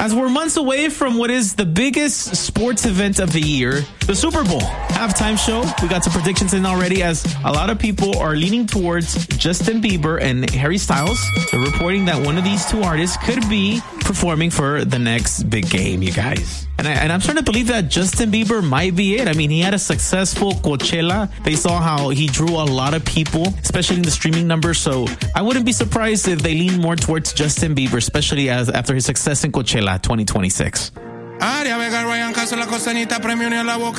As we're months away from what is the biggest sports event of the year, the Super Bowl halftime show, we got some predictions in already as a lot of people are leaning towards Justin Bieber and Harry Styles. They're reporting that one of these two artists could be performing for the next big game, you guys. And I'm starting to believe that Justin Bieber might be it. I mean, he had a successful Coachella. They saw how he drew a lot of people, especially in the streaming numbers. So I wouldn't be surprised if they lean more towards Justin Bieber, especially after his success in Coachella 2026.